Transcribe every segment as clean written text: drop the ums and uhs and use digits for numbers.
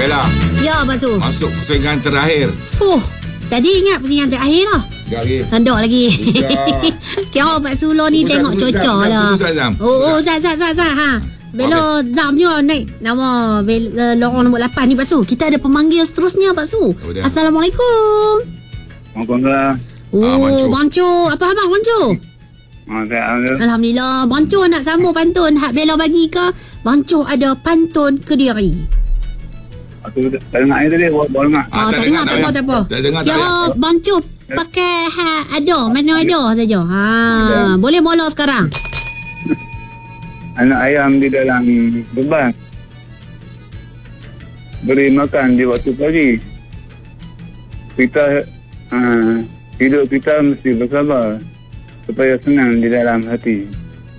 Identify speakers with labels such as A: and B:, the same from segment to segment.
A: Bella.
B: Ya, Pak Su.
A: Masuk pertandingan terakhir.
B: Tadi ingat pertandingan terakhir lah.
A: Sekejap lagi.
B: Tanduk lagi. Kira Pak Sulo ni tengok cocok lah. Zat ha. Bella Zamnya naik nama lorong nombor 8 ni Pak Su. Kita ada pemanggil seterusnya Pak Su. Assalamualaikum.
A: Waalaikumsalam.
B: Banco. Apa abang Banco? Alhamdulillah. Banco nak sambung pantun hak Bella bagi ke? Banco ada pantun Kediri.
C: Aku tak dengar air tadi. Baru dengar.
B: Tak dengar, tak apa. Kira Banco pakai ada, mana ada saja. Boleh mula sekarang.
C: Anak ayam di dalam beban beri makan di waktu pagi. Kita hidup kita mesti bersabar supaya senang di dalam hati.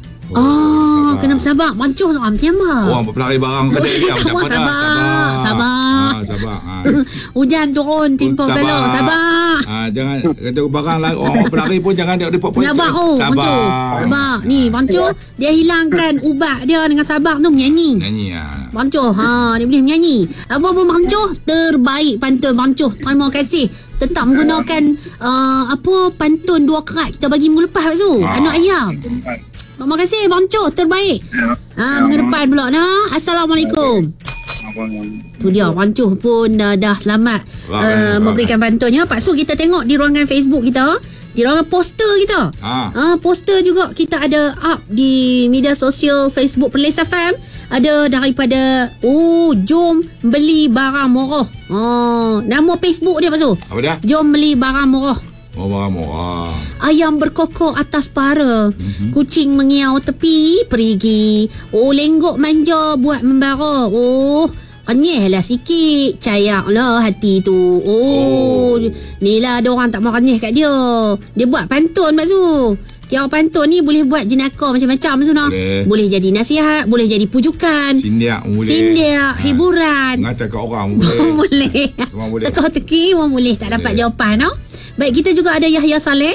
B: Kena bersabar. Bancuh macam apa?
A: Orang berpelari barang kedai dia dapat dah. Sabar.
B: Hujan turun timpa belok. Sabar.
A: Jangan kata barang lah. Orang berpelari pun jangan dia report polis.
B: Sabar. Ni Bancuh dia hilangkan ubat dia dengan sabar tu menyanyi. Bancuh dia boleh menyanyi. Apa pun Bancuh terbaik pantun Bancuh. Terima kasih. Tetap menggunakan pantun 2 kerat kita bagi minggu lepas Pak Su. Anak ayam. Terima kasih Bancuh terbaik. Minggu depan pula nah. Assalamualaikum. Tu dia Bancuh pun dah selamat memberikan pantunnya. Pak Su, kita tengok di ruangan Facebook kita, di ruangan poster kita. Poster juga kita ada up di media sosial Facebook Perlis FM. Ada daripada jom beli barang murah. Nama Facebook dia Pak Su.
A: Apa dia?
B: Jom beli barang murah.
A: Barang murah.
B: Ayam berkokok atas para. Kucing mengiau tepi perigi. Lenggok manja buat membara. Kenyih lah sikit. Cayak lah hati tu. Ni lah ada orang tak mau kenyih kat dia. Dia buat pantun Pak Su. Kira pantun ni boleh buat jenaka macam-macam Sunah. Boleh jadi nasihat, boleh jadi pujukan. Sindiak hiburan.
A: Mengata kat orang boleh.
B: Boleh. Teka-teki orang boleh tak dapat jawapan. Baik, kita juga ada Yahya Saleh.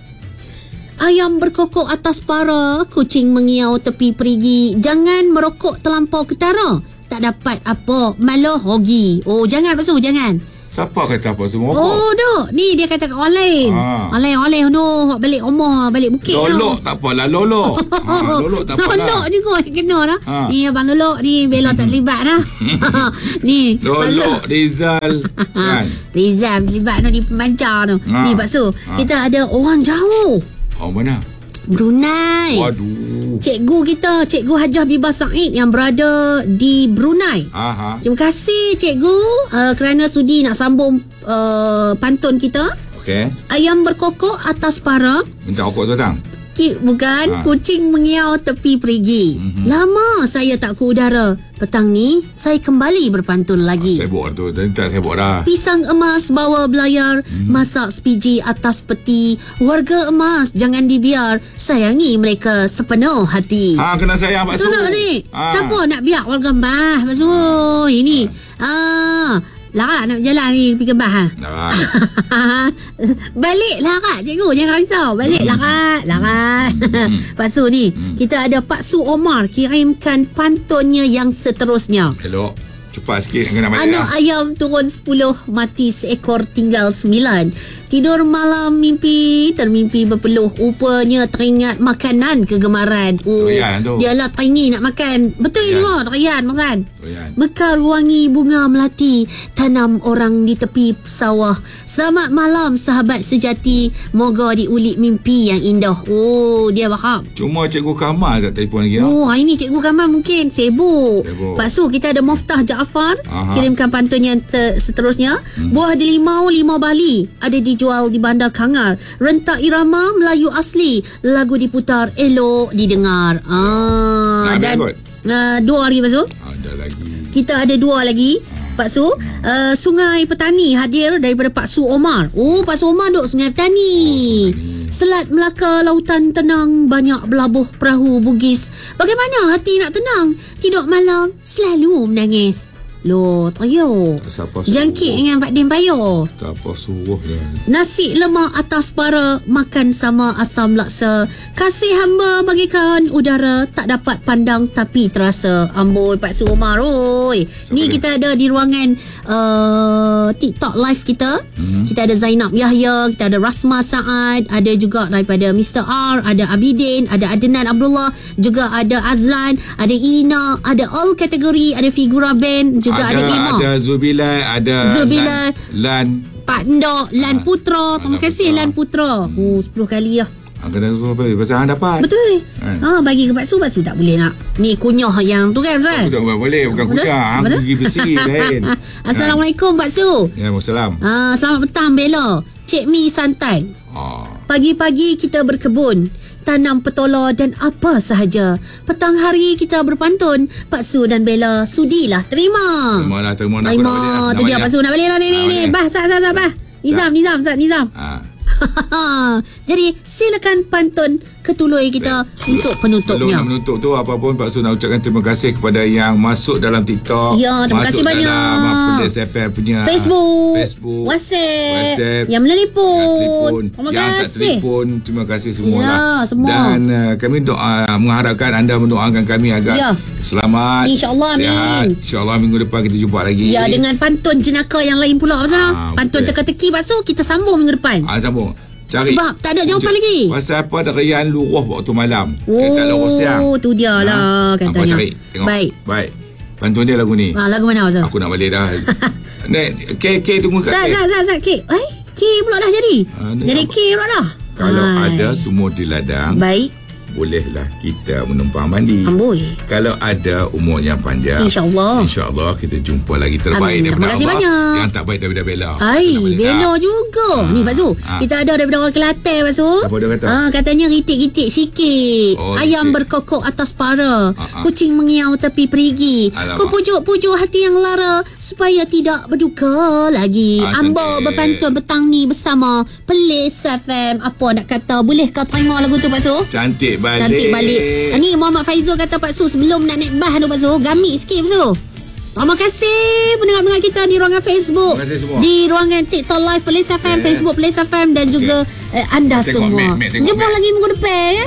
B: Ayam berkokok atas para, kucing mengiau tepi perigi. Jangan merokok terlampau ketara. Tak dapat apa, malah hogi. Jangan Pak Su, jangan.
A: Siapa kata apa semua rokok?
B: Dok. Ni dia kata kat orang lain. Orang lain tu balik rumah, balik bukit.
A: Lolok tak apalah, lolok. Lolok tak apalah.
B: Lolok juga kena dah. Ni abang Lolok ni Bella tak terlibat dah. Ni
A: Lolok Rizal kan.
B: Rizal terlibat tu di pemancar tu. Ni Pak Su, kita ada orang jauh.
A: Mana?
B: Brunei.
A: Waduh.
B: Cikgu kita, Cikgu Hajah Bibah Said yang berada di Brunei. Terima kasih Cikgu kerana sudi nak sambung pantun kita.
A: Okey.
B: Ayam berkokok atas para.
A: Minta rokok tu datang.
B: Bukan. Kucing mengiau tepi perigi. Lama saya tak ke udara. Petang ni saya kembali berpantun lagi.
A: Sibuk tu. Tadi tak sibuk dah.
B: Pisang emas bawa belayar. Masak sepiji atas peti. Warga emas jangan dibiar. Sayangi mereka sepenuh hati.
A: Kena sayang Pak Su.
B: Tuna ni. Siapa nak biar warga emas Pak Su? Ini. Lara nak berjalan ni pergi kembah. Balik Lara cikgu, jangan risau. Balik Lara. Pak Su ni, kita ada Pak Su Omar kirimkan pantunnya yang seterusnya.
A: Elok. Cepat sikit kena balik.
B: Anak ayam turun 10, mati seekor tinggal 9. Tidur malam mimpi, termimpi berpeluh. Rupanya teringat makanan kegemaran. Dialah teringin nak makan. Betul juga Rian makan. Mekar wangi bunga melati. Tanam orang di tepi sawah. Selamat malam sahabat sejati. Moga diulik mimpi yang indah. Dia faham.
A: Cuma Cikgu Kamal tak telefon lagi.
B: Hari ni Cikgu Kamal mungkin sibuk. Pak Su, kita ada Muftah Jaafar. Kirimkan pantun yang seterusnya. Buah delimau 5 bali. Ada dijual di Bandar Kangar. Rentak irama Melayu asli. Lagu diputar elok didengar. Dan 2 hari Pak Su.
A: Ada lagi.
B: Kita ada 2 lagi Pak Su. Sungai Petani hadir daripada Pak Su Omar. Pak Su Omar duk Sungai Petani. Selat Melaka lautan tenang, banyak berlabuh perahu bugis. Bagaimana hati nak tenang? Tidur malam selalu menangis. Loh, tayo.
A: Siapa
B: Jangkit dengan Pak Din Bayo.
A: Tak apa suruh dia.
B: Nasi lemak atas para, makan sama asam laksa. Kasih hamba bagikan udara, tak dapat pandang tapi terasa. Amboi Pak Su Omar, oi. Ni
A: dia?
B: kita ada di ruangan TikTok live kita. Kita ada Zainab Yahya, kita ada Rasma Saad, ada juga daripada Mr. R, ada Abidin, ada Adnan Abdullah, juga ada Azlan, ada Ina, ada all kategori, ada figura band, juga ada Ima.
A: Ada Zubila, ada Lan.
B: Pak Ndok, Lan Putra. Terima kasih Lan Putra. 10 kali lah.
A: Kena suruh beli. Pasal hang dapat.
B: Betul. Bagi ke Pak Su tak boleh nak. Ni kunyah yang tu kan, Ustaz?
A: Tak boleh. Bukan kunyah. Hang gigi besi lain.
B: Assalamualaikum Pak Su.
A: Ya, Waalaikumsalam.
B: Selamat petang Bella. Cik Mi santai. Pagi-pagi kita berkebun, tanam petola dan apa sahaja. Petang hari kita berpantun. Pak Su dan Bella sudilah terima.
A: Terima.
B: Tu dia Pak Su nak balik lah ni. Bah, Sat. Nizam. Jadi silakan pantun ketuloi kita untuk penutupnya.
A: Sebelum nak menutup tu, apapun Pak Su nak ucapkan terima kasih kepada yang masuk dalam TikTok.
B: Ya, terima kasih banyak.
A: Masuk dalam Police FM punya
B: Facebook, WhatsApp, yang menelpon. Terima
A: yang
B: kasih.
A: tak telefon, terima kasih semua.
B: Ya, semua.
A: Dan kami mengharapkan anda mendoakan kami agar selamat,
B: InsyaAllah,
A: sihat.
B: amin.
A: InsyaAllah minggu depan kita jumpa lagi.
B: Ya, dengan pantun jenaka yang lain pula. Pantun teka-teki Pak Su, kita sambung minggu depan.
A: Sambung. Cari.
B: Sebab tak ada jawapan lagi.
A: Pasal apa ada rian luruh waktu malam dekat lorong siang.
B: Tu dia lah katanya.
A: Cari. Tengok. Baik. Pantun dia lagu ni.
B: Lagu mana Ustaz?
A: Aku nak balik dah. K tunggu kat
B: Zat. K pula dah jadi. Jadi K pula dah.
A: Kalau ada sumur di ladang,
B: baik,
A: bolehlah kita menumpang mandi.
B: Amboi.
A: Kalau ada umur yang panjang, InsyaAllah kita jumpa lagi terbaik daripada
B: terima kasih
A: Allah.
B: banyak.
A: Yang tak baik daripada Bella.
B: Bella juga. Ni Pak Su, kita ada daripada orang Kelantan Pak Su.
A: Apa dia kata?
B: Katanya ritik-ritik sikit. Ayam berkokok atas para, kucing mengiau tepi perigi. Ku pujuk-pujuk hati yang lara supaya tidak berduka lagi. Amba berpantun petang ni bersama Police FM. Apa nak kata, bolehkah terima lagu tu Pak Su?
A: Cantik balik.
B: Ni Muhammad Faizul kata Pak Su, sebelum nak naik bah tu Pak Su, gamik sikit Pak Su. Terima kasih pendengar-pendengar kita di ruangan Facebook, di ruangan TikTok Live Police FM, Facebook Police FM, dan juga anda semua. Jumpa lagi minggu depan ya.